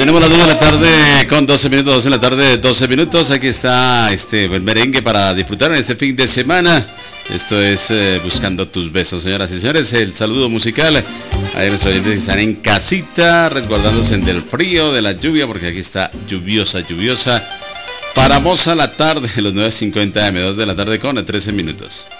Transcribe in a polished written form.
Tenemos las 2 de la tarde con 12 minutos, 2 de la tarde, 12 minutos. Aquí está el merengue para disfrutar en este fin de semana. Esto es Buscando tus besos, señoras y señores. El saludo musical a nuestros oyentes que están en casita, resguardándose del frío, de la lluvia, porque aquí está lluviosa. Paramosa la tarde, los 9:50 AM, 2 de la tarde con 13 minutos.